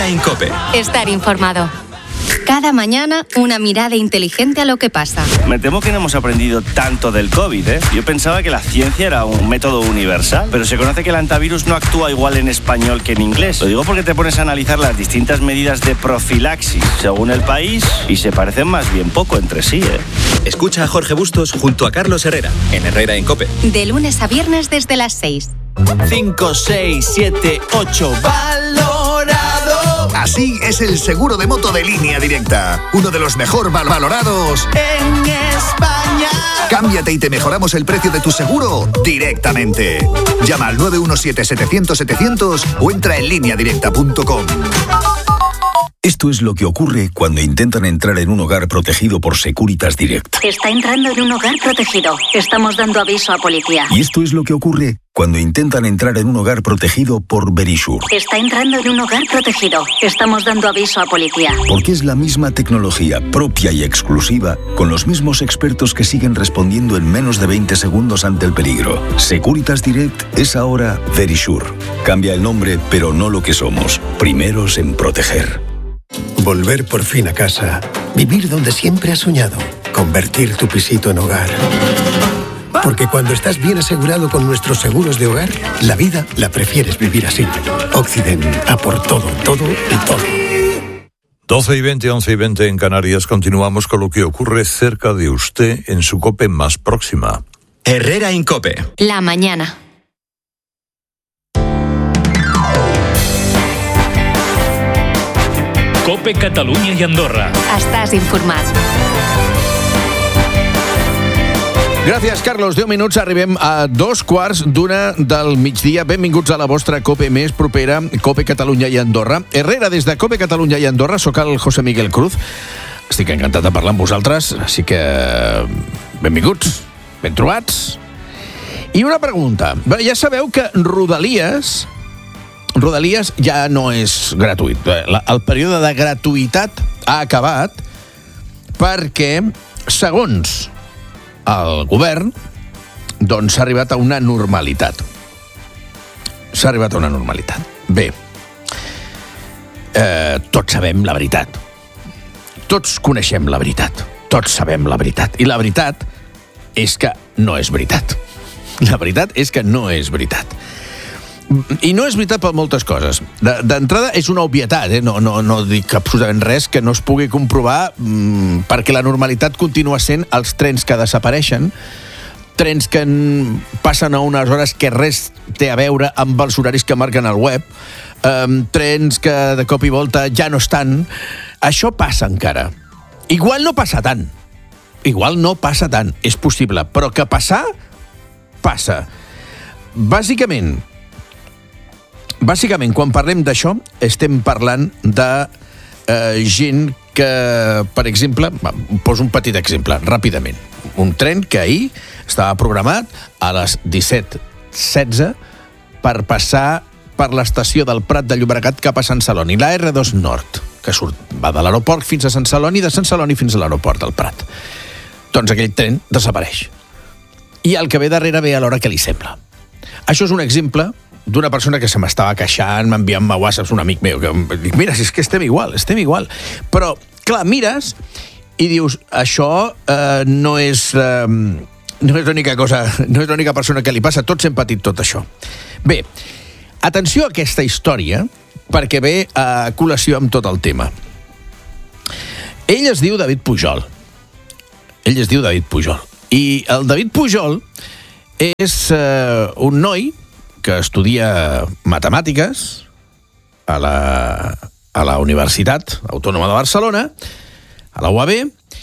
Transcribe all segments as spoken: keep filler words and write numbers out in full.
Herrera en COPE. Estar informado. Cada mañana, una mirada inteligente a lo que pasa. Me temo que no hemos aprendido tanto del COVID, ¿eh? Yo pensaba que la ciencia era un método universal, pero se conoce que el antivirus no actúa igual en español que en inglés. Lo digo porque te pones a analizar las distintas medidas de profilaxis según el país y se parecen más bien poco entre sí, ¿eh? Escucha a Jorge Bustos junto a Carlos Herrera, en Herrera en COPE. De lunes a viernes desde las seis. cinco, seis, siete, ocho. ¡Valorado! Así es el seguro de moto de Línea Directa. Uno de los mejor val- valorados en España. Cámbiate y te mejoramos el precio de tu seguro directamente. Llama al nueve uno siete, setecientos, setecientos o entra en línea directa punto com. Esto es lo que ocurre cuando intentan entrar en un hogar protegido por Securitas Direct. Está entrando en un hogar protegido. Estamos dando aviso a policía. Y esto es lo que ocurre cuando intentan entrar en un hogar protegido por Verisure. Está entrando en un hogar protegido. Estamos dando aviso a policía. Porque es la misma tecnología propia y exclusiva, con los mismos expertos que siguen respondiendo en menos de veinte segundos ante el peligro. Securitas Direct es ahora Verisure. Cambia el nombre, pero no lo que somos. Primeros en proteger. Volver por fin a casa. Vivir donde siempre has soñado. Convertir tu pisito en hogar. Porque cuando estás bien asegurado con nuestros seguros de hogar, la vida la prefieres vivir así. Occident, a por todo, todo y todo. doce y veinte, once y veinte en Canarias. Continuamos con lo que ocurre cerca de usted en su COPE más próxima. Herrera en COPE. La mañana. COPE Catalunya i Andorra. Estàs informat. Gràcies, Carlos. deu minuts, arribem a dos quarts d'una del migdia. Benvinguts a la vostra COPE més propera, COPE Catalunya i Andorra. Herrera, des de COPE Catalunya i Andorra, soc el José Miguel Cruz. Estic encantat de parlar amb vosaltres, així que benvinguts, ben trobats. I una pregunta. Bé, ja sabeu que Rodalies... Rodalies ja no és gratuït. El període de gratuïtat ha acabat perquè, segons el govern, doncs s'ha arribat a una normalitat. S'ha arribat a una normalitat. Bé, eh, tots sabem la veritat. Tots coneixem la veritat. Tots sabem la veritat. I la veritat és que no és veritat. La veritat és que no és veritat. I no és veritat per moltes coses. D'entrada, és una obvietat, eh? no, no, no dic absolutament res que no es pugui comprovar, mmm, perquè la normalitat continua sent els trens que desapareixen, trens que passen a unes hores que res té a veure amb els horaris que marquen al web, um, trens que de cop i volta ja no estan. Això passa encara. Igual no passa tant. Igual no passa tant. És possible. Però que passar, passa. Bàsicament, Bàsicament, quan parlem d'això, estem parlant de eh, gent que, per exemple, poso un petit exemple, ràpidament. Un tren que ahir estava programat a les disset setze per passar per l'estació del Prat de Llobregat cap a Sant Celoni, la erre dos Nord, que surt, va de l'aeroport fins a Sant Celoni, de Sant Celoni fins a l'aeroport del Prat. Doncs aquell tren desapareix. I el que ve darrere ve a l'hora que li sembla. Això és un exemple d'una persona que se m'estava queixant, m'enviant-me whatsapps, un amic meu, que em dic, mira, si és que estem igual, estem igual. Però, clar, mires i dius, això eh, no és eh, no és l'única cosa, no és l'única persona que li passa, tots hem patit tot això. Bé, atenció a aquesta història, perquè ve a col·lació amb tot el tema. Ell es diu David Pujol. Ell es diu David Pujol. I el David Pujol és eh, un noi que estudia matemàtiques a la, a la Universitat Autònoma de Barcelona, a la U A B,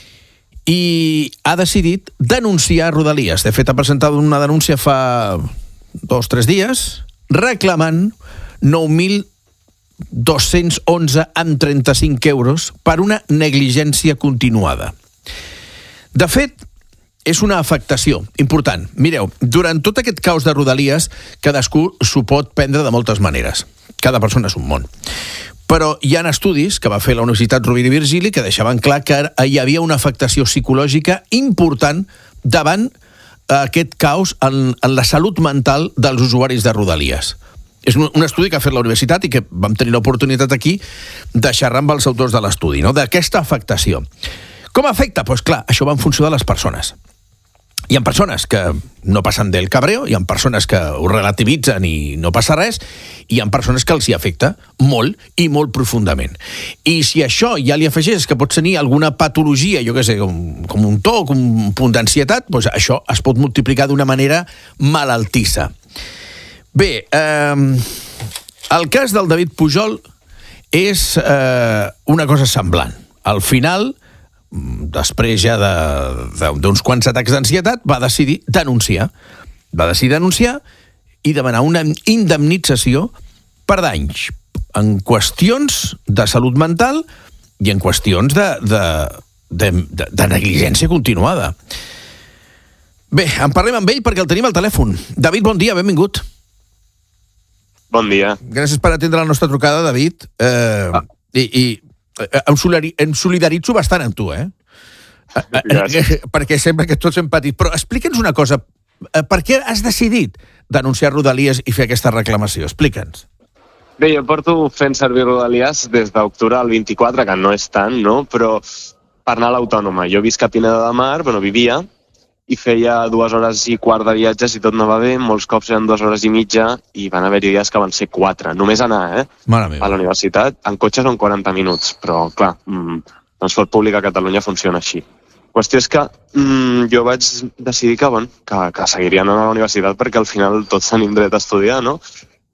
i ha decidit denunciar Rodalies. De fet, ha presentat una denúncia fa dos o tres dies reclamant nou mil dos-cents onze coma trenta-cinc euros per una negligència continuada. De fet, és una afectació important. Mireu, durant tot aquest caos de Rodalies, cadascú s'ho pot prendre de moltes maneres. Cada persona és un món. Però hi ha estudis que va fer la Universitat Rovira i Virgili que deixaven clar que hi havia una afectació psicològica important davant aquest caos en, en la salut mental dels usuaris de Rodalies. És un, un estudi que ha fet la universitat i que vam tenir l'oportunitat aquí de xerrar amb els autors de l'estudi, no? D'aquesta afectació. Com afecta? Doncs pues clar, això va en funció de les persones. Hi ha persones que no passen del cabreo, hi ha persones que ho relativitzen i no passa res, i hi ha persones que els hi afecta molt i molt profundament. I si això ja li afegeix que pots tenir alguna patologia, jo què sé, com, com un toc, un punt d'ansietat, doncs això es pot multiplicar d'una manera malaltissa. Bé, eh, el cas del David Pujol és eh, una cosa semblant. Al final, després ja d'uns quants atacs d'ansietat, va decidir denunciar. Va decidir denunciar i demanar una indemnització per danys en qüestions de salut mental i en qüestions de, de, de, de, de negligència continuada. Bé, en parlem amb ell perquè el tenim al telèfon. David, bon dia, benvingut. Bon dia. Gràcies per atendre la nostra trucada, David. Eh, ah. I... i Em, solidari, em solidaritzo bastant amb tu, eh? Gràcies. Perquè sembla que tots hem patit. Però explica'ns una cosa. Per què has decidit denunciar Rodalies i fer aquesta reclamació? Explica'ns. Bé, jo porto fent servir Rodalies des d'octubre al vint-i-quatre, que no és tant, no? Però per anar a l'Autònoma. Jo visc a Pineda de Mar, bueno, vivia, i feia dues hores i quart de viatges i tot anava bé, molts cops eren dues hores i mitja i van haver-hi dies que van ser quatre, només anar, eh? Mare meva. A la universitat, en cotxe són quaranta minuts, però clar, mmm, transport públic a Catalunya funciona així. Qüestió és que mmm, jo vaig decidir que, bueno, que, que seguiria anant a la universitat perquè al final tots tenim dret a estudiar, no?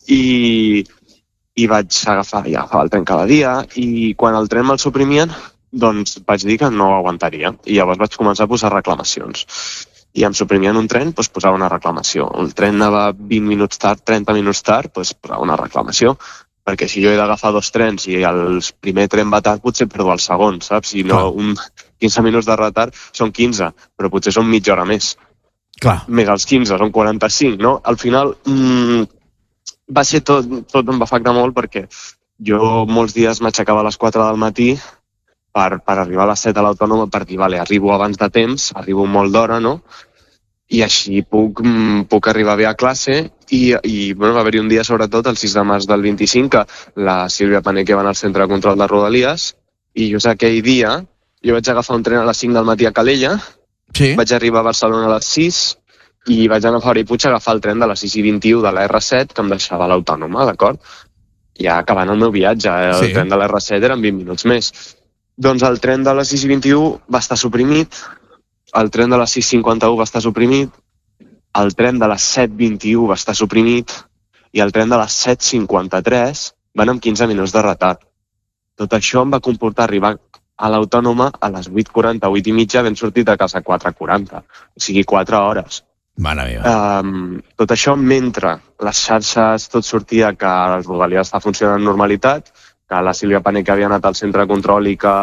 I, i vaig agafar, i agafava el tren cada dia i quan el tren me'l suprimien, doncs vaig dir que no ho aguantaria i llavors vaig començar a posar reclamacions. I em suprimien un tren, doncs posava una reclamació. El tren anava vint minuts tard, trenta minuts tard, doncs posava una reclamació. Perquè si jo he d'agafar dos trens i el primer tren va tard, potser perdo el segon, saps? Si no, un quinze minuts de retard són quinze, però potser són mitja hora més. Clar. Més els quinze, són quaranta-cinc, no? Al final, mmm, va ser tot, tot em va afectar molt perquè jo molts dies m'aixecava a les quatre del matí per, per arribar a les set a l'Autònoma, per dir, vale, arribo abans de temps, arribo molt d'hora, no? I així puc, puc arribar bé a classe i, i bueno, va haver-hi un dia, sobretot, el sis de març del vint-i-cinc, que la Sílvia Paneque va anar al centre de control de Rodalies i just aquell dia jo vaig agafar un tren a les cinc del matí a Calella, sí. Vaig arribar a Barcelona a les sis i vaig anar a Fabra i Puig a agafar el tren de les sis i vint-i-u de la erre set que em deixava a l'Autònoma, d'acord? Ja acabant el meu viatge, el sí. Tren de la erre set eren vint minuts més. Doncs el tren de les sis i vint-i-u va estar suprimit, el tren de les sis cinquanta-u va estar suprimit, el tren de les set vint-i-u va estar suprimit i el tren de les set cinquanta-tres van amb quinze minuts de retard. Tot això em va comportar arribar a l'Autònoma a les vuit quaranta-vuit i mitja, ben sortit a casa a quatre quaranta, o sigui quatre hores. Mare meva. Um, tot això mentre les xarxes tot sortia que el Rodalies està funcionant en normalitat, que la Sílvia Paneque havia anat al centre de control i que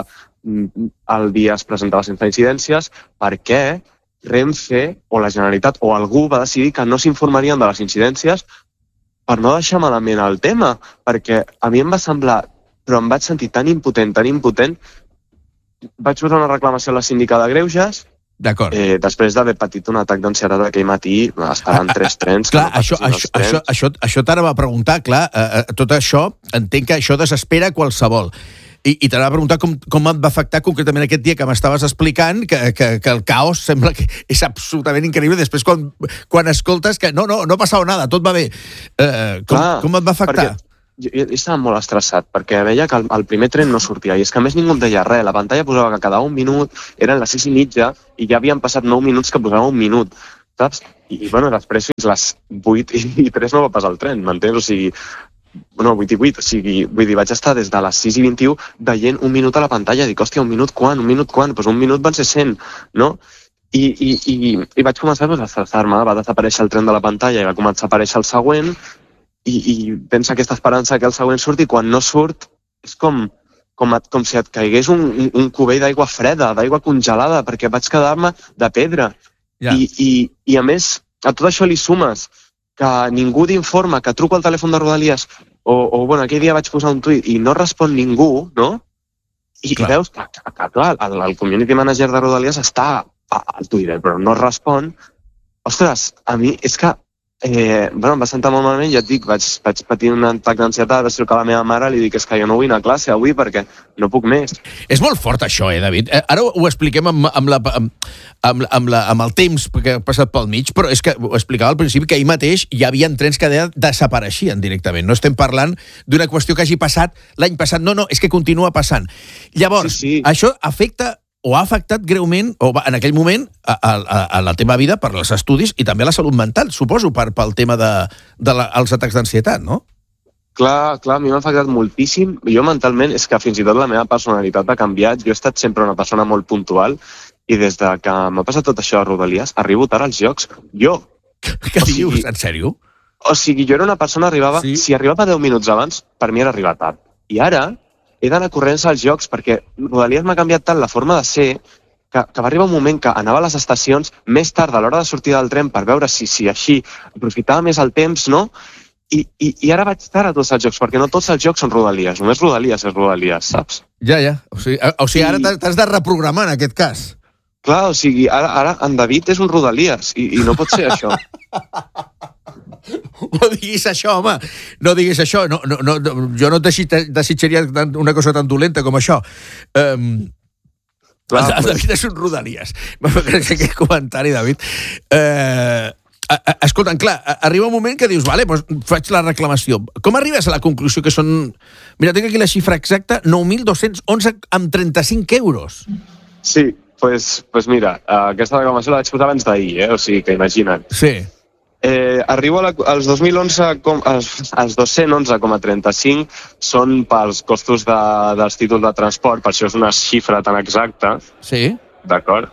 el dia es presentava sense incidències, perquè Renfe o la Generalitat o algú va decidir que no s'informarien de les incidències per no deixar malament el tema, perquè a mi em va semblar, però em vaig sentir tan impotent, tan impotent, vaig posar una reclamació a la síndica de Greuges. D'acord. Eh, després d'haver patit un atac d'ansietat aquell matí, estaven tres trens. Clar, no això, això, trens. això, això, això t'anava a preguntar, clar, eh, tot això, entenc que això desespera qualsevol. I, i t'anava a preguntar com, com et va afectar concretament aquest dia que m'estaves explicant que, que, que el caos sembla que és absolutament increïble. Després, quan, quan escoltes que no, no, no passava nada, tot va bé. Eh, com, clar, com et va afectar? Perquè... Jo, jo estava molt estressat, perquè veia que el, el primer tren no sortia, i és que a més ningú em deia res, la pantalla posava que cada un minut eren les sis i mitja, i ja havien passat nou minuts que posava un minut, saps? I, i bueno, després fins les vuit i tres no va passar el tren, m'entens? O sigui, bueno, vuit i vuit, o sigui, vull dir, vaig estar des de les sis i vint-i-u veient un minut a la pantalla, dic, hòstia, un minut quan, un minut quan? Doncs pues un minut van ser cent, no? I, i, i, i vaig començar pues, a estressar-me, va desaparèixer el tren de la pantalla i va començar a aparèixer el següent, I, i pensa aquesta esperança que el següent surti, i quan no surt és com, com, com si et caigués un, un, un cubell d'aigua freda, d'aigua congelada, perquè vaig quedar-me de pedra. Yeah. I, i, I a més, a tot això li sumes que ningú t'informa, que truco al telèfon de Rodalies, o, o bueno, aquell dia vaig posar un tuit i no respon ningú, no? I clar. Veus que, que, que clar, el, el community manager de Rodalies està al Twitter, però no respon. Ostres, a mi és que Eh, bueno, em va sentar molt malament, ja et dic, vaig, vaig patir un atac d'ansietat, vaig trucar a la meva mare, li dic, és que jo no vull anar a classe avui perquè no puc més. És molt fort això, eh, David? Eh, ara ho expliquem amb, amb, la, amb, amb, amb, la, amb el temps que ha passat pel mig, però és que ho explicava al principi que ahir mateix hi havia trens que desapareixien directament. No estem parlant d'una qüestió que hagi passat l'any passat. No, no, és que continua passant. Llavors, sí, sí. Això afecta o ha afectat greument, o en aquell moment, a, a, a la teva vida per als estudis i també a la salut mental, suposo, per, pel tema dels de, de atacs d'ansietat, no? Clar, clar, a mi m'ha afectat moltíssim. Jo mentalment, és que fins i tot la meva personalitat ha canviat. Jo he estat sempre una persona molt puntual i des de que m'ha passat tot això a Rodalies, arribo tard als jocs. Jo. Què dius? En sèrio? O sigui, jo era una persona, arribava, sí? Si arribava deu minuts abans, per mi era arribar tard. I ara he d'anar corrents als jocs perquè Rodalies m'ha canviat tant la forma de ser que, que va arribar un moment que anava a les estacions més tard a l'hora de sortir del tren per veure si, si així aprofitava més el temps, no? I, i, i ara vaig tard a tots els jocs, perquè no tots els jocs són Rodalies, només Rodalies és Rodalies, saps? Ja, ja. O sigui, o sigui ara I... t'has de reprogramar en aquest cas. Clar, o sigui, ara, ara en David és un Rodalies i, i no pot ser això. No diguis això, home. No diguis això. No, no, no, jo no et desitjaria una cosa tan dolenta com això. Um, Clar, el, el David és un Rodalies. M'agradaria aquest comentari, David. Eh... Uh, escolta, clar, arriba un moment que dius, vale, doncs faig la reclamació. Com arribes a la conclusió que són... Mira, tinc aquí la xifra exacta, nou mil dos-cents onze amb trenta-cinc euros. Sí, doncs pues, pues mira, aquesta reclamació la vaig posar abans d'ahir, eh? O sigui, que imagina't. Sí. Eh, arribo a la, als dos mil onze, com, als, als dos-cents onze coma trenta-cinc són pels costos de, dels títols de transport, per això és una xifra tan exacta. Sí. D'acord?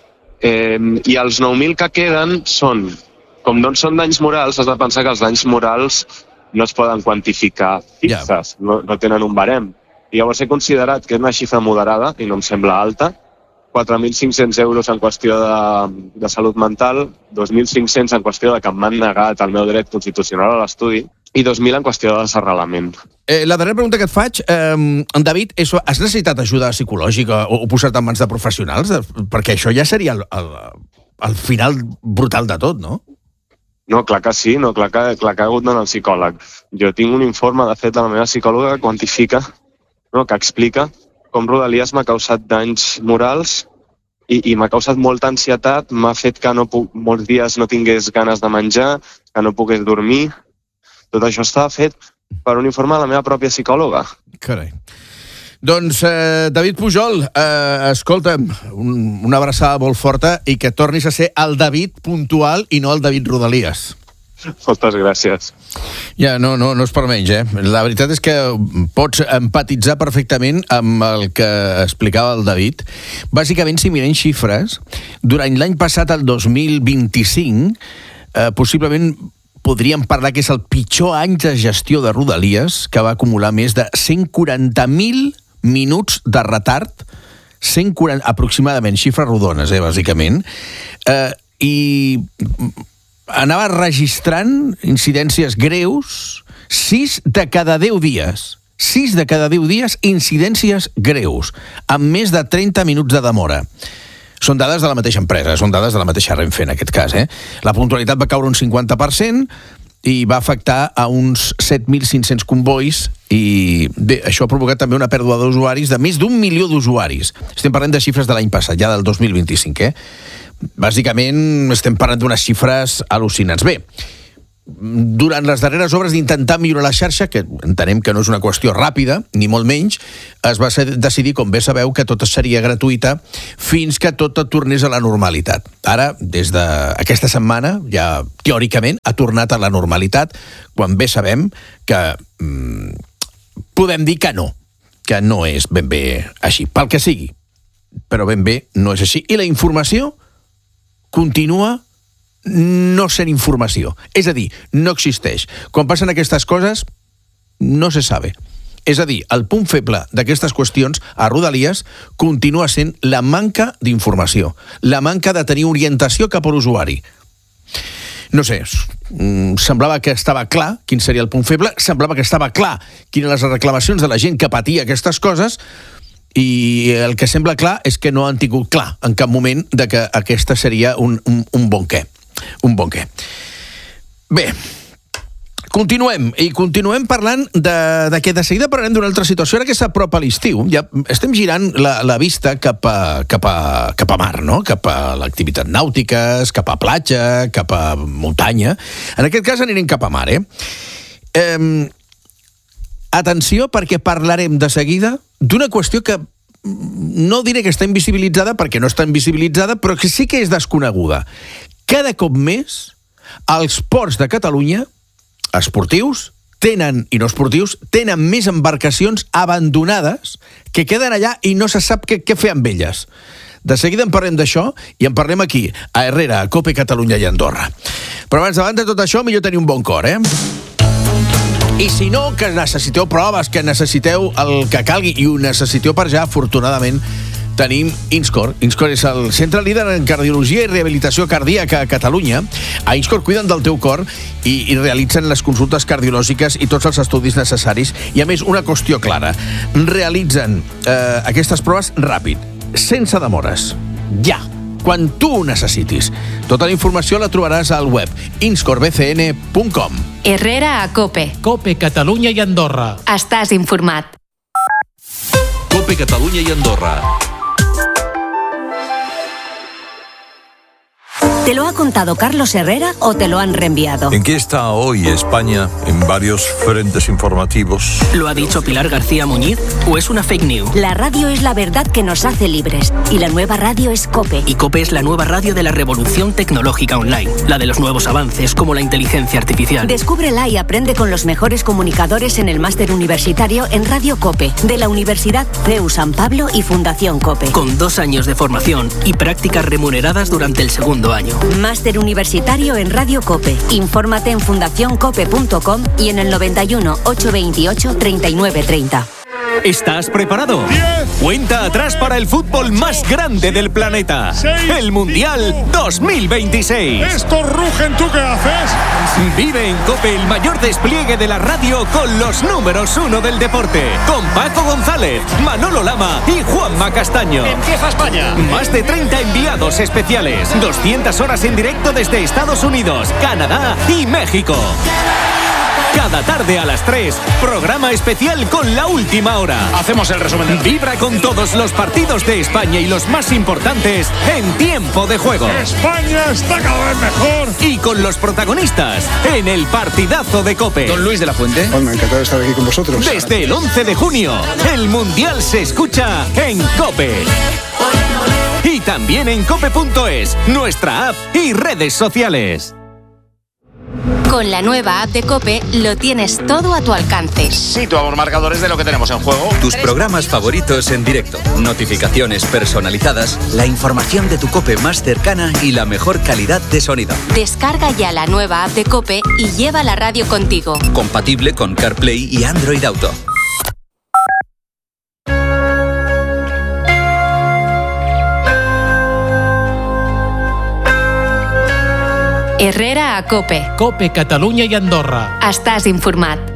Eh, I els nou mil que queden són... Com no són danys morals, has de pensar que els danys morals no es poden quantificar fixes, yeah. no, no tenen un barem. I llavors he considerat que és una xifra moderada, i no em sembla alta, quatre mil cinc-cents euros en qüestió de, de salut mental, dos mil cinc-cents en qüestió de que m'han negat el meu dret constitucional a l'estudi, i dos mil en qüestió de desarrelament. Eh, la darrera pregunta que et faig, eh, David, és, has necessitat ajuda psicològica o, o posar-te en mans de professionals? Perquè això ja seria el, el, el final brutal de tot, no? No, clar que sí, no, clar que, clar que ha hagut d'anar al psicòleg. Jo tinc un informe, de fet, de la meva psicòloga que quantifica, no, que explica com Rodalies m'ha causat danys morals i, i m'ha causat molta ansietat, m'ha fet que no puc, molts dies no tingués ganes de menjar, que no pogués dormir. Tot això estava fet per un informe de la meva pròpia psicòloga. Carai. Doncs, eh, David Pujol, eh, escolta'm, un, una abraçada molt forta i que tornis a ser el David puntual i no el David Rodalies. Moltes gràcies. Ja, no, no, no és per menys, eh? La veritat és que pots empatitzar perfectament amb el que explicava el David. Bàsicament, si mirem xifres, durant l'any passat, el dos mil vint-i-cinc, eh, possiblement podríem parlar que és el pitjor any de gestió de Rodalies, que va acumular més de cent quaranta mil minuts de retard, cent quaranta, aproximadament, xifres rodones, eh, bàsicament, eh, i anava registrant incidències greus sis de cada deu dies. sis de cada deu dies incidències greus, amb més de trenta minuts de demora. Són dades de la mateixa empresa, són dades de la mateixa Renfe, en aquest cas. Eh? La puntualitat va caure un cinquanta per cent i va afectar a uns set mil cinc-cents convois i bé, això ha provocat també una pèrdua d'usuaris de més d'un milió d'usuaris. Estem parlant de xifres de l'any passat, ja del dos mil vint-i-cinc. Eh? Bàsicament estem parlant d'unes xifres al·lucinants. Bé, durant les darreres obres d'intentar millorar la xarxa, que entenem que no és una qüestió ràpida, ni molt menys, es va decidir, com bé sabeu, que tot seria gratuïta fins que tot tornés a la normalitat. Ara, des d'aquesta setmana, ja teòricament ha tornat a la normalitat, quan bé sabem que mm, podem dir que no, que no és ben bé així, pel que sigui, però ben bé no és així. I la informació continua no sent informació. És a dir, no existeix. Quan passen aquestes coses, no se sabe. És a dir, el punt feble d'aquestes qüestions a Rodalies continua sent la manca d'informació, la manca de tenir orientació cap a l'usuari. No sé, semblava que estava clar quin seria el punt feble, semblava que estava clar quines les reclamacions de la gent que patia aquestes coses, i el que sembla clar és que no han tingut clar en cap moment de que aquesta seria un, un, un bon què. Un bon què. Bé, continuem, i continuem parlant de, de que de seguida parlarem d'una altra situació, ara que s'apropa l'estiu. Ja estem girant la, la vista cap a, cap, a, cap a mar, no? Cap a l'activitat nàutiques, cap a platja, cap a muntanya. En aquest cas anirem cap a mar, eh? eh atenció, perquè parlarem de seguida d'una qüestió que no diré que està invisibilitzada, perquè no està invisibilitzada, però que sí que és desconeguda. Cada cop més els ports de Catalunya, esportius, tenen, i no esportius, tenen més embarcacions abandonades que queden allà i no se sap què, què fer amb elles. De seguida en parlem d'això i en parlem aquí, a Herrera, a COPE Catalunya i Andorra. Però abans, davant de tot això, millor tenir un bon cor, eh? I si no, que necessiteu proves, que necessiteu el que calgui, i ho necessiteu per ja, afortunadament, tenim Inscor. Inscor és el centre líder en cardiologia i rehabilitació cardíaca a Catalunya. A Inscor cuiden del teu cor i, i realitzen les consultes cardiològiques i tots els estudis necessaris. I, a més, una qüestió clara. Realitzen eh, aquestes proves ràpid, sense demores. Ja! Quan tu ho necessitis. Tota la informació la trobaràs al web inscor b c n punt com. Herrera a COPE. COPE Catalunya i Andorra. Estàs informat. COPE Catalunya i Andorra. ¿Te lo ha contado Carlos Herrera o te lo han reenviado? ¿En qué está hoy España en varios frentes informativos? ¿Lo ha dicho Pilar García Muñiz o es una fake news? La radio es la verdad que nos hace libres y la nueva radio es COPE. Y COPE es la nueva radio de la revolución tecnológica online, la de los nuevos avances como la inteligencia artificial. Descúbrela y aprende con los mejores comunicadores en el máster universitario en Radio COPE de la Universidad C E U San Pablo y Fundación COPE. Con dos años de formación y prácticas remuneradas durante el segundo año. Máster universitario en Radio COPE. Infórmate en fundación cope punto com y en el noventa y uno, ochocientos veintiocho, treinta y nueve treinta. ¿Estás preparado? diez. Cuenta atrás para el fútbol más grande del planeta. seis. El Mundial dos mil veintiséis. Estos rugen, ¿tú qué haces? Vive en COPE el mayor despliegue de la radio con los números uno del deporte. Con Paco González, Manolo Lama y Juanma Castaño. Empieza España. Más de treinta enviados especiales. doscientas horas en directo desde Estados Unidos, Canadá y México. Cada tarde a las tres, programa especial con la última hora. Hacemos el resumen del... Vibra con todos los partidos de España y los más importantes en tiempo de juego. España está cada vez mejor. Y con los protagonistas en el partidazo de COPE. Don Luis de la Fuente. Bueno, me ha encantado estar aquí con vosotros. Desde el once de junio, el Mundial se escucha en COPE. Y también en cope punto es, nuestra app y redes sociales. Con la nueva app de COPE lo tienes todo a tu alcance. Situamos marcadores de lo que tenemos en juego. Tus programas favoritos en directo, notificaciones personalizadas, la información de tu COPE más cercana y la mejor calidad de sonido. Descarga ya la nueva app de COPE y lleva la radio contigo. Compatible con CarPlay y Android Auto. Herrera a COPE. COPE Catalunya i Andorra. Estàs informat.